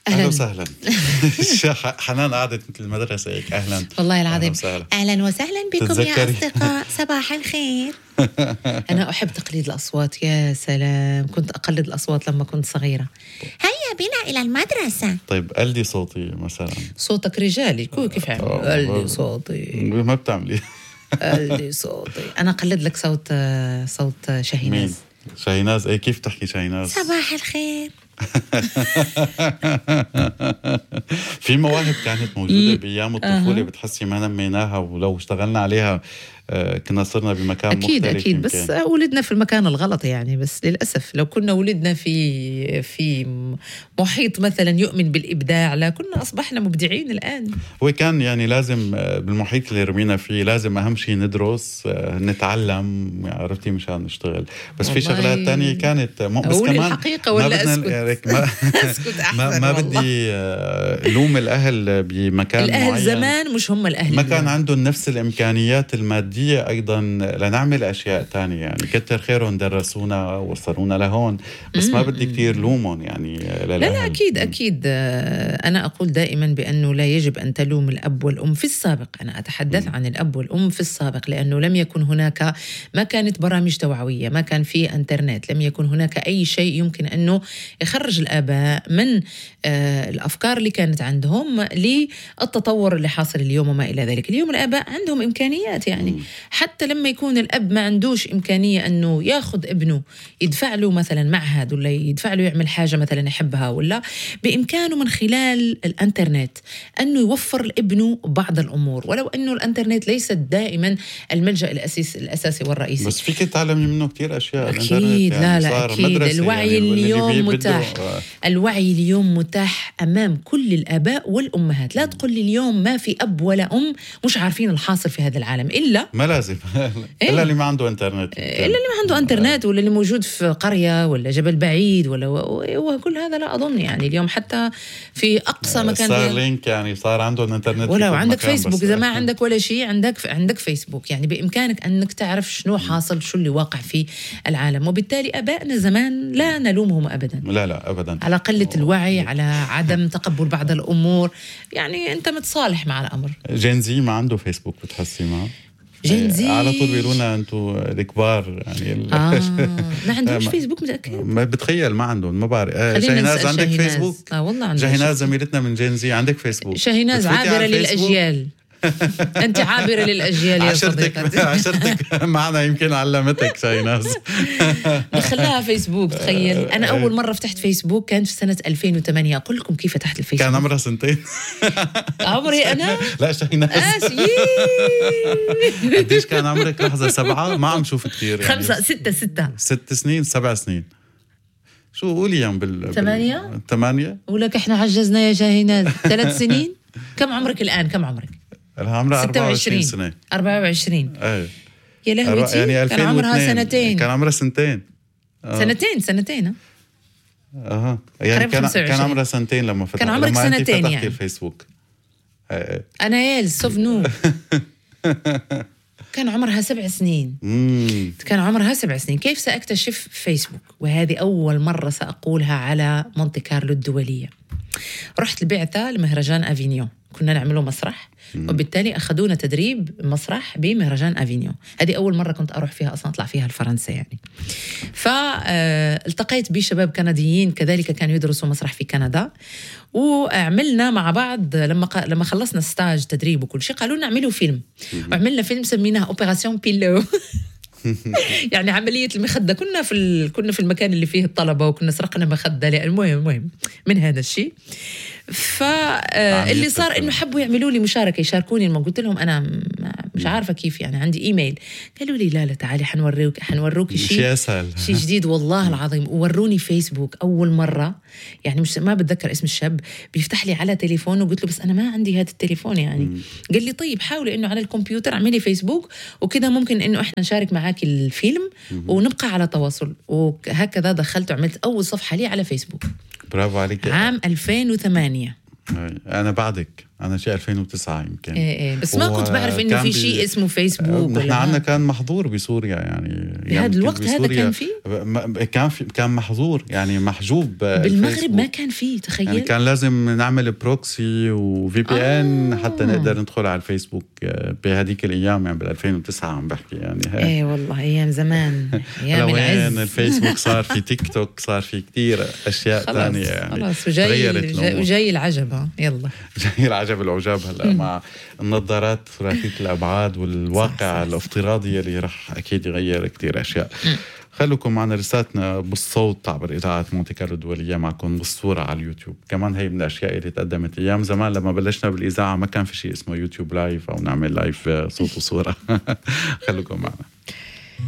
أهلا وسهلا. حنان قعدت مثل المدرسة هيك. أهلا والله العظيم. أهلا وسهلا بكم يا أصدقاء. صباح الخير. أنا أحب تقليد الأصوات، يا سلام. كنت أقلد الأصوات لما كنت صغيرة. هيا بنا إلى المدرسة. طيب قلدي صوتي مثلا. صوتك رجالي كيف عمل؟ قلدي صوتي. ما بتعملي. قلدي صوتي. أنا أقلد لك صوت شاهيناز. مين؟ شاهيناز. إيه كيف تحكي شاهيناز؟ صباح الخير. في مواهب كانت موجودة بأيام الطفولة بتحسي ما نميناها، ولو اشتغلنا عليها كنا صرنا بمكان مختلف. أكيد بس ولدنا في المكان الغلط يعني. بس للأسف لو كنا ولدنا في محيط مثلا يؤمن بالإبداع لا كنا أصبحنا مبدعين الآن. هو كان يعني لازم بالمحيط اللي رمينا فيه لازم أهم شيء ندرس نتعلم، عرفتي، مشان نشتغل. بس في شغلات تانية كانت بس كمان الحقيقة ولا أسكت أحسن. ما بدي لوم الأهل بمكان الأهل معين. زمان مش هم الأهل ما كان عندهم نفس الإمكانيات المادية أيضا لنعمل أشياء تانية. يعني كتر خيرهم درسونا وصلونا لهون، بس ما بدي كتير لومهم يعني. لا أكيد أنا أقول دائما بأنه لا يجب أن تلوم الأب والأم في السابق. أنا أتحدث عن الأب والأم في السابق، لأنه لم يكن هناك، ما كانت برامج توعوية، ما كان في انترنت، لم يكن هناك أي شيء يمكن أنه يخرج الآباء من الأفكار اللي كانت عندهم للتطور اللي حاصل اليوم وما إلى ذلك. اليوم الآباء عندهم إمكانيات يعني. حتى لما يكون الأب ما عندوش إمكانية أنه ياخد ابنه يدفع له مثلا معهد ولا يدفع له يعمل حاجة مثلا يحبها، ولا بإمكانه من خلال الانترنت أنه يوفر لابنه بعض الأمور، ولو أنه الانترنت ليست دائما الملجأ الأساسي والرئيسي. بس فيك تتعلمي منه كتير أشياء. أكيد. يعني لا أكيد الوعي يعني اليوم متاح. الوعي اليوم متاح أمام كل الآباء والأمهات. لا تقول لي اليوم ما في أب ولا أم مش عارفين الحاصل في هذا العالم، إلا ما لازم إلا اللي ما عنده انترنت، إلا اللي ما عنده انترنت، ولا اللي موجود في قرية ولا جبل بعيد وكل هذا. لا أظن يعني اليوم حتى في أقصى مكان صار لينك يعني صار عندهم انترنت. ولو عندك فيسبوك إذا ما عندك ولا شيء عندك فيسبوك، يعني بإمكانك أنك تعرف شنو حاصل، شو اللي واقع في العالم. وبالتالي أبائنا زمان لا نلومهم أبدا. لا أبدا، على قلة الوعي، على عدم تقبل بعض الأمور. يعني أنت متصالح مع الأمر. جينزي ما عنده فيسبوك بتحسي معه؟ جينزي على طول بيقولونا انتم الكبار يعني ما عندهمش فيسبوك. متأكد؟ ما بتخيل ما عندهم. ما بعرف. شاهيناز عندك فيسبوك؟ والله عندي. شاهيناز زميلتنا من جينزي عندك فيسبوك؟ شاهيناز عابرة للأجيال. أنت عابرة للأجيال يا صديقتي. عشرتك معنا يمكن علمتك شاهيناز. دخلها فيسبوك. تخيل أنا أول مرة فتحت فيسبوك كانت في سنة 2008. أقول لكم كيف فتحت الفيسبوك. كان عمرها 2 عمري أنا؟ لا شاهيناز. قديش كان عمرك؟ لحظة 7 ما عم شوف كتير يعني. 6 سنين 7 سنين. شو قولي يوم 8 ولك إحنا عجزنا يا شاهيناز. 3 سنين. كم عمرك الآن؟ كم عمرك؟ عمرها 24 سنة. 24. ايه يا لهوتي. يعني كان عمرها 2 كان عمرها 2 سنتين. يعني كان عمرها 2 لما فتحت. كان عمرك 2 يعني الفيسبوك. أنا يال سوفنو. كان عمرها 7 سنين. كان عمرها 7 سنين. كيف سأكتشف فيسبوك؟ وهذه أول مرة سأقولها على مونتي كارلو الدولية. رحت البعثة لمهرجان أفينيون، كنا نعمله مسرح، وبالتالي أخذونا تدريب مسرح بمهرجان أفينيون. هذه أول مرة كنت أروح فيها أصلا، أطلع فيها الفرنسا يعني. فالتقيت بشباب كنديين كذلك كانوا يدرسوا مسرح في كندا، وعملنا مع بعض لما خلصنا ستاج تدريب وكل شيء قالوا لنا اعملوا فيلم. وعملنا فيلم سميناه أوبراسيون بيلو. يعني عملية المخدة. كنا في المكان اللي فيه الطلبة وكنا سرقنا مخدة. المهم من هذا الشيء. فاللي صار إنه حبوا يعملوا لي مشاركة، يشاركوني. لما قلت لهم أنا مش عارفة كيف يعني عندي إيميل، قالوا لي لا تعالي حنوروك شيء جديد والله العظيم. ووروني فيسبوك أول مرة يعني. مش ما بتذكر اسم الشاب بيفتح لي على تليفون، وقلت له بس أنا ما عندي هذا التليفون يعني. قال لي طيب حاولي إنه على الكمبيوتر اعملي فيسبوك وكذا ممكن إنه إحنا نشارك معاك الفيلم ونبقى على تواصل. وهكذا دخلت وعملت أول صفحة لي على فيسبوك. برافو عليك. عام 2008. أنا بعدك أنا شيء 2009 يمكن. إيه بس ما كنت بعرف إنه في شيء اسمه فيسبوك. نحن عندنا كان محظور بسوريا يعني بهذا الوقت هذا كان فيه؟ كان محظور يعني محجوب. بالمغرب ما كان فيه، تخيل. يعني كان لازم نعمل بروكسي وفي بي ان حتى نقدر ندخل على الفيسبوك بهذيك الأيام، يعني بال 2009 عم بحكي يعني. إيه والله أيام زمان، أيام العز. الفيسبوك صار في تيك توك، صار في كتير أشياء تانية يعني. خلاص وجاي العجب. يلا جاي العجب العجاب هلا مع النظارات ثلاثية الأبعاد والواقع صح. الافتراضي اللي رح أكيد يغير كتير أشياء. خلوكم معنا رسالتنا بالصوت عبر إذاعة مونتي كارلو الدولية، معكم بالصورة على اليوتيوب كمان. هي من الأشياء اللي تقدمت أيام زمان لما بلشنا بالإذاعة، ما كان في شيء اسمه يوتيوب لايف أو نعمل لايف صوت وصورة. خلوكم معنا.